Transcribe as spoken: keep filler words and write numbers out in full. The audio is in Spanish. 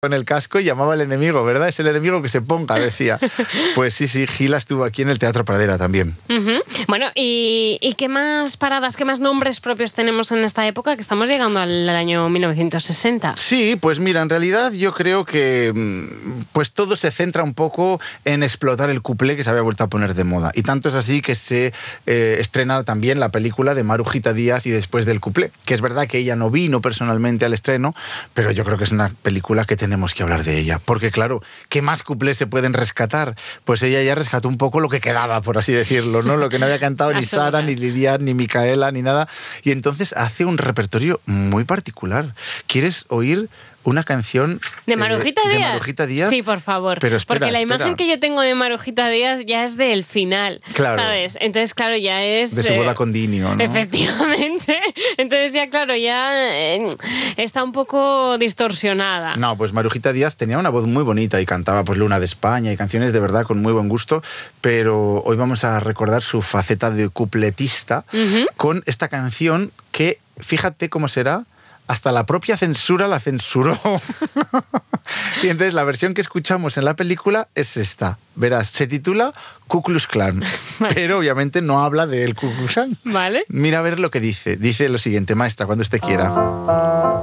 con el casco y llamaba al enemigo, ¿verdad? Es el enemigo que se ponga, decía. Pues sí, sí, Gila estuvo aquí en el Teatro Pradera también. Uh-huh. Bueno, ¿y, ¿y qué más paradas, qué más nombres propios tenemos en esta época? Que estamos llegando al, al año mil novecientos sesenta. Sí, pues mira, en realidad yo creo que pues todo se centra un poco en explotar el cuplé que se había vuelto a poner de moda. Y tanto es así que se eh, estrena también la película de Marujita Díaz y Después del cuplé, que es verdad que ella no vino personalmente al estreno, pero yo creo que es una película que tenemos que hablar de ella. Porque claro, ¿qué más cuplés se pueden rescatar? Pues ella ya rescató un poco lo que quedaba, por así decirlo, ¿no? Lo que no había cantado ni Sara, ni Lilian, ni Micaela, ni nada. Y entonces hace un repertorio muy particular. ¿Quieres oír una canción de Marujita, eh, Díaz? de Marujita Díaz? Sí, por favor. Pero espera, porque la espera. imagen que yo tengo de Marujita Díaz ya es del final, claro. ¿sabes? Entonces, claro, ya es... De su boda eh, con Dinio, ¿no? Efectivamente. Entonces ya, claro, ya eh, está un poco distorsionada. No, pues Marujita Díaz tenía una voz muy bonita y cantaba pues Luna de España y canciones de verdad con muy buen gusto, pero hoy vamos a recordar su faceta de cupletista uh-huh. con esta canción que, fíjate cómo será, hasta la propia censura la censuró. Y entonces la versión que escuchamos en la película es esta. Verás, se titula Ku Klux Klan, vale. Pero obviamente no habla del Ku Klux Klan. Vale. Mira a ver lo que dice. Dice lo siguiente, maestra, cuando usted quiera.